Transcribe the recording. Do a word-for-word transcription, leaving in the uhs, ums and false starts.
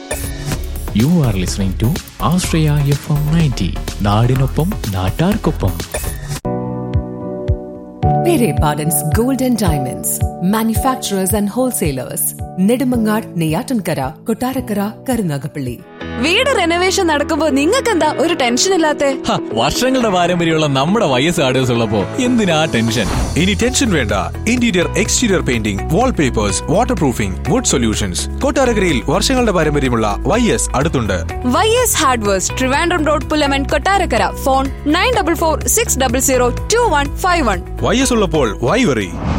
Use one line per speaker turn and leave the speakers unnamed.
You are listening to Astraya F M ninety. നാടിനൊപ്പം നാട്ടാർക്കൊപ്പം.
Pere Pardon's Gold and Diamonds, manufacturers and wholesalers, Nedumangad, Neyatankara, Kottarakara, Karunagapalli.
വീട് renovation നടക്കുമ്പോ നിങ്ങൾക്കെന്താ ഒരു tension ഇല്ലാത്തെ?
വർഷങ്ങളുടെ പാരമ്പര്യമുള്ള നമ്മുടെ വൈ എസ് ആർഡേഴ്സ് ഉള്ളപ്പോ എന്തിനാ ടെൻഷൻ?
ഇനി ടെൻഷൻ വേണ്ട. Interior exterior painting, wallpapers, water proofing, would solutions. കൊട്ടാരക്കരയിൽ വർഷങ്ങളുടെ പാരമ്പര്യമുള്ള വൈ എസ് അടുത്തുണ്ട്.
Y S hardwares, Trivandrum road, Pullaman, Kottarakkara. Phone nine double four six double zero to one five one.
Y S ഉള്ളപ്പോൾ Y വെറി.